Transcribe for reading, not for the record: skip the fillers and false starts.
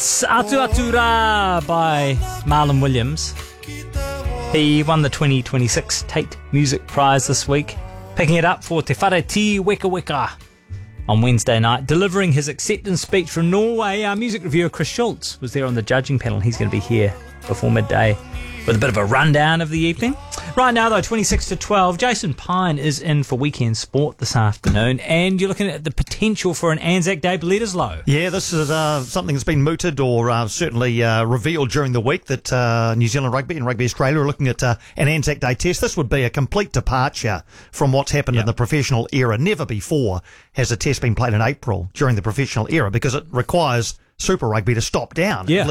That's Atu Atu Rā by Marlon Williams. He won the 2026 Tate Music Prize this week, picking it up for Te Whare Ti Weka Weka on Wednesday night. Delivering his acceptance speech from Norway, our music reviewer Chris Schultz was there on the judging panel. He's going to be here before midday with a bit of a rundown of the evening. Right now, though, 26 to 12, Jason Pine is in for weekend sport this afternoon, and you're looking at the potential for an Anzac Day Bledisloe. Yeah, this is something that's been mooted or certainly revealed during the week that New Zealand Rugby and Rugby Australia are looking at an Anzac Day test. This would be a complete departure from what's happened in the professional era. Never before has a test been played in April during the professional era because it requires Super Rugby to stop down. Yeah.